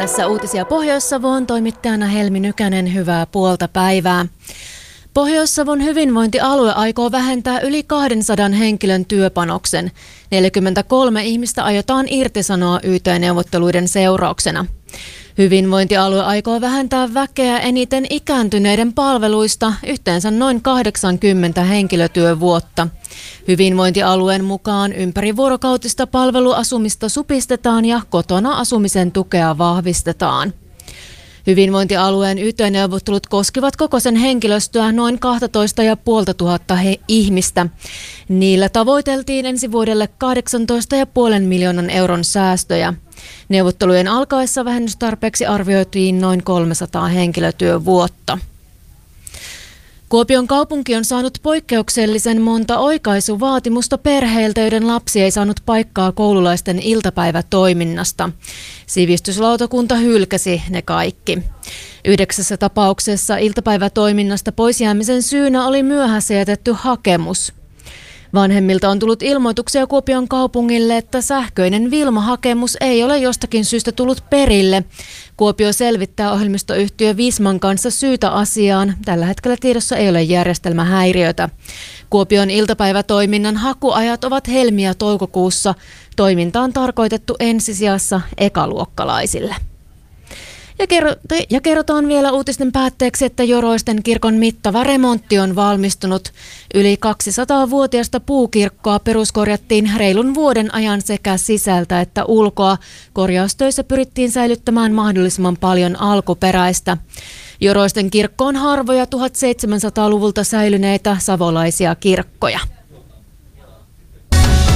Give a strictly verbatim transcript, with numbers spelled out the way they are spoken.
Tässä uutisia Pohjois-Savoon, toimittajana Helmi Nykänen, hyvää puolta päivää. Pohjois-Savon hyvinvointialue aikoo vähentää yli kahdensadan henkilön työpanoksen. neljäkymmentäkolme ihmistä aiotaan irtisanoa Y T-neuvotteluiden seurauksena. Hyvinvointialue aikoo vähentää väkeä eniten ikääntyneiden palveluista, yhteensä noin kahdeksankymmentä henkilötyövuotta. Hyvinvointialueen mukaan ympärivuorokautista palveluasumista supistetaan ja kotona asumisen tukea vahvistetaan. Hyvinvointialueen Y T-neuvottelut koskivat koko sen henkilöstöä noin kaksitoista tuhatta viisisataa he- ihmistä. Niillä tavoiteltiin ensi vuodelle kahdeksantoista pilkku viisi miljoonan euron säästöjä. Neuvottelujen alkaessa vähennystarpeeksi arvioitiin noin kolmesataa henkilötyövuotta. Kuopion kaupunki on saanut poikkeuksellisen monta oikaisuvaatimusta perheiltä, joiden lapsi ei saanut paikkaa koululaisten iltapäivätoiminnasta. Sivistyslautakunta hylkäsi ne kaikki. Yhdeksässä tapauksessa iltapäivätoiminnasta poisjäämisen syynä oli myöhässä jätetty hakemus. Vanhemmilta on tullut ilmoituksia Kuopion kaupungille, että sähköinen Wilma-hakemus ei ole jostakin syystä tullut perille. Kuopio selvittää ohjelmistoyhtiö Visman kanssa syytä asiaan. Tällä hetkellä tiedossa ei ole järjestelmähäiriötä. Kuopion iltapäivätoiminnan hakuajat ovat helmi- ja toukokuussa. Toiminta on tarkoitettu ensisijassa ekaluokkalaisille. Ja kerrotaan vielä uutisten päätteeksi, että Joroisten kirkon mittava remontti on valmistunut. Yli kaksisataavuotiaasta puukirkkoa peruskorjattiin reilun vuoden ajan sekä sisältä että ulkoa. Korjaustöissä pyrittiin säilyttämään mahdollisimman paljon alkuperäistä. Joroisten kirkko on harvoja tuhatseitsemänsataaluvulta säilyneitä savolaisia kirkkoja.